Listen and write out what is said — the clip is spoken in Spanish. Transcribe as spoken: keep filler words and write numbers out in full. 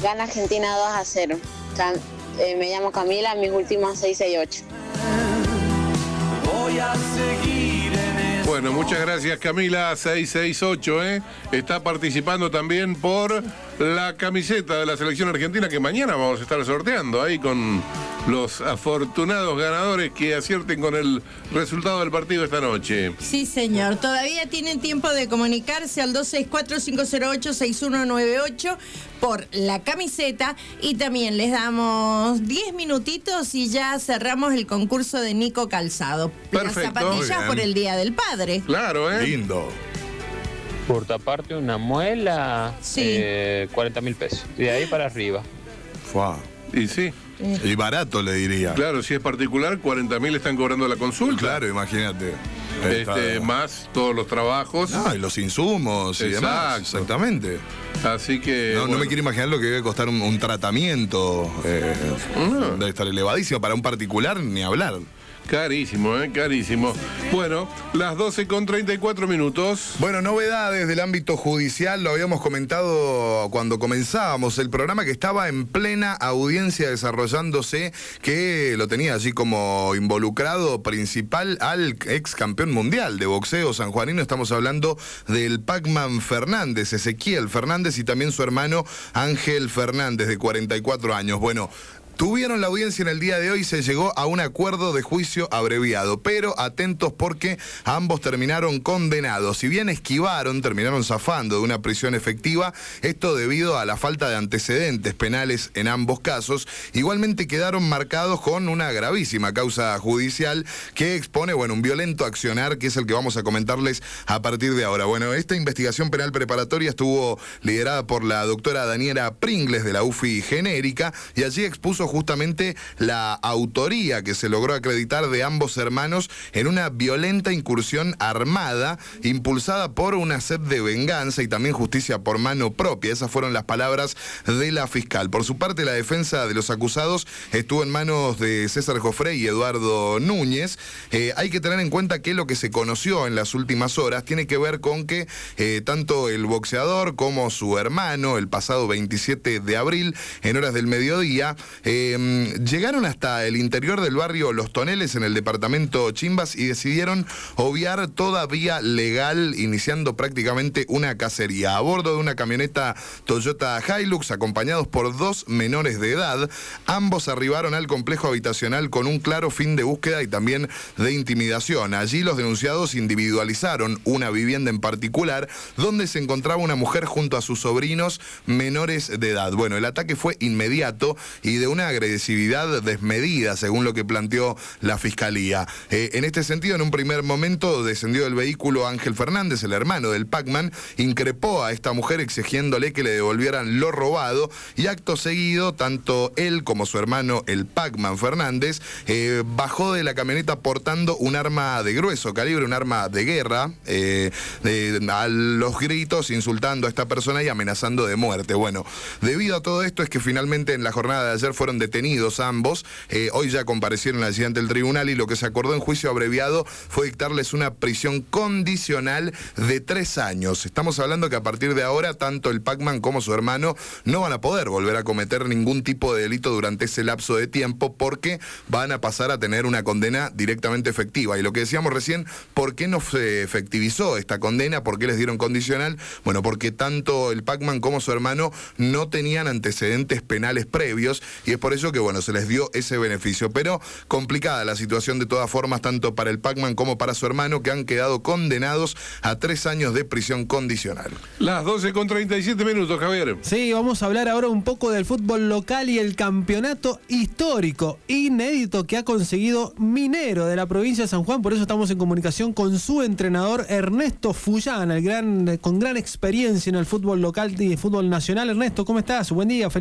Gana Argentina dos a cero. Cam- eh, me llamo Camila, mis últimas seis seis ocho. Voy a seguir en esto. Bueno, muchas gracias Camila, seis seis ocho, ¿eh? Está participando también por la camiseta de la selección argentina que mañana vamos a estar sorteando ahí con los afortunados ganadores que acierten con el resultado del partido esta noche. Sí, señor. Todavía tienen tiempo de comunicarse al dos seis cuatro, cinco cero ocho, seis uno nueve ocho por la camiseta y también les damos diez minutitos y ya cerramos el concurso de Nico Calzado. Perfecto. Las zapatillas por el Día del Padre. Claro, ¿eh? Lindo. Por tu parte, una muela, Sí. eh, cuarenta mil pesos. Y de ahí para arriba. Fua. Y sí, Y barato, le diría. claro, si es particular, cuarenta mil están cobrando la consulta. Claro, imagínate. Ahí está. Este, más todos los trabajos. No, y los insumos y demás. Exacto. Exactamente. Así que. No, no bueno. me quiero imaginar lo que debe costar un, un tratamiento. Eh, No. Debe estar elevadísimo. Para un particular, ni hablar. Carísimo, ¿eh? Carísimo. Bueno, las doce con treinta y cuatro minutos. Bueno, novedades del ámbito judicial, lo habíamos comentado cuando comenzábamos el programa, que estaba en plena audiencia desarrollándose, que lo tenía allí como involucrado principal al ex campeón mundial de boxeo sanjuanino. Estamos hablando del Pac-Man Fernández, Ezequiel Fernández, y también su hermano Ángel Fernández, de cuarenta y cuatro años. Bueno, tuvieron la audiencia en el día de hoy, se llegó a un acuerdo de juicio abreviado, pero atentos porque ambos terminaron condenados. Si bien esquivaron, terminaron zafando de una prisión efectiva, esto debido a la falta de antecedentes penales en ambos casos, igualmente quedaron marcados con una gravísima causa judicial que expone, bueno, un violento accionar, que es el que vamos a comentarles a partir de ahora. Bueno, esta investigación penal preparatoria estuvo liderada por la doctora Daniela Pringles de la U F I Genérica, y allí expuso justamente la autoría que se logró acreditar de ambos hermanos en una violenta incursión armada impulsada por una sed de venganza y también justicia por mano propia. Esas fueron las palabras de la fiscal. Por su parte, la defensa de los acusados estuvo en manos de César Jofré y Eduardo Núñez. Eh, hay que tener en cuenta que lo que se conoció en las últimas horas tiene que ver con que eh, tanto el boxeador como su hermano, el pasado veintisiete de abril, en horas del mediodía, eh, Eh, llegaron hasta el interior del barrio Los Toneles en el departamento Chimbas y decidieron obviar toda vía legal, iniciando prácticamente una cacería. A bordo de una camioneta Toyota Hilux, acompañados por dos menores de edad, ambos arribaron al complejo habitacional con un claro fin de búsqueda y también de intimidación. Allí los denunciados individualizaron una vivienda en particular donde se encontraba una mujer junto a sus sobrinos menores de edad. Bueno, el ataque fue inmediato y de una agresividad desmedida, según lo que planteó la Fiscalía. Eh, en este sentido, en un primer momento, descendió del vehículo Ángel Fernández, el hermano del Pac-Man, increpó a esta mujer exigiéndole que le devolvieran lo robado, y acto seguido, tanto él como su hermano, el Pac-Man Fernández, eh, bajó de la camioneta portando un arma de grueso calibre, un arma de guerra, eh, de, a los gritos, insultando a esta persona y amenazando de muerte. Bueno, debido a todo esto es que finalmente en la jornada de ayer fueron detenidos ambos. Eh, hoy ya comparecieron allí ante el tribunal y lo que se acordó en juicio abreviado fue dictarles una prisión condicional de tres años. Estamos hablando que a partir de ahora tanto el Pac-Man como su hermano no van a poder volver a cometer ningún tipo de delito durante ese lapso de tiempo, porque van a pasar a tener una condena directamente efectiva. Y lo que decíamos recién, ¿por qué no se efectivizó esta condena? ¿Por qué les dieron condicional? Bueno, porque tanto el Pac-Man como su hermano no tenían antecedentes penales previos, y es por eso que, bueno, se les dio ese beneficio. Pero complicada la situación de todas formas, tanto para el Pac-Man como para su hermano, que han quedado condenados a tres años de prisión condicional. Las doce con treinta y siete minutos, Javier. Sí, vamos a hablar ahora un poco del fútbol local y el campeonato histórico, inédito, que ha conseguido Minero de la provincia de San Juan. Por eso estamos en comunicación con su entrenador, Ernesto Fullana, el gran, con gran experiencia en el fútbol local y el fútbol nacional. Ernesto, ¿cómo estás? Buen día.